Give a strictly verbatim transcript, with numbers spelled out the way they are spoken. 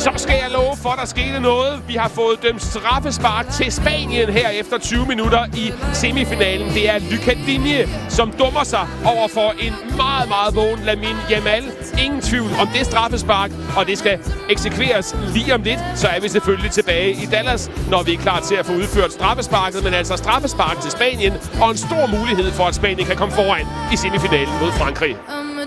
Så skal jeg love for, der skete noget. Vi har fået dømt straffespark til Spanien her efter tyve minutter i semifinalen. Det er Lucas Digne, som dummer sig over for en meget, meget vågen Lamine Yamal. Ingen tvivl om det straffespark, og det skal eksekveres lige om lidt. Så er vi selvfølgelig tilbage i Dallas, når vi er klar til at få udført straffesparket. Men altså straffespark til Spanien, og en stor mulighed for, at Spanien kan komme foran i semifinalen mod Frankrig.